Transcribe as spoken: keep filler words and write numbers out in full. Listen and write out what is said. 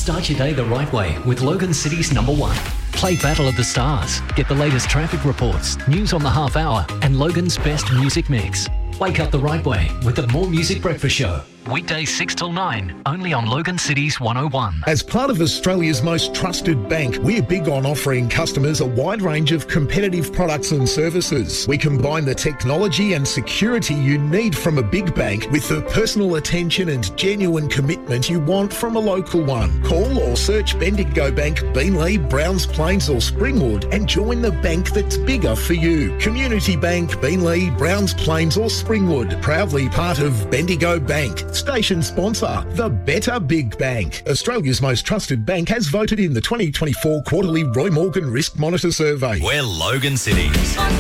Start your day the right way with Logan City's number one. Play Battle of the Stars. Get the latest traffic reports, news on the half hour, and Logan's best music mix. Wake up the right way with the More Music Breakfast Show. Weekdays six till nine, only on Logan City's one oh one. As part of Australia's most trusted bank, we're big on offering customers a wide range of competitive products and services. We combine the technology and security you need from a big bank with the personal attention and genuine commitment you want from a local one. Call or search Bendigo Bank, Beenleigh, Browns Plains or Springwood and join the bank that's bigger for you. Community Bank, Beenleigh, Browns Plains or Springwood, proudly part of Bendigo Bank. Station sponsor, the Better Big Bank. Australia's most trusted bank has voted in the twenty twenty-four quarterly Roy Morgan Risk Monitor Survey. We're Logan City.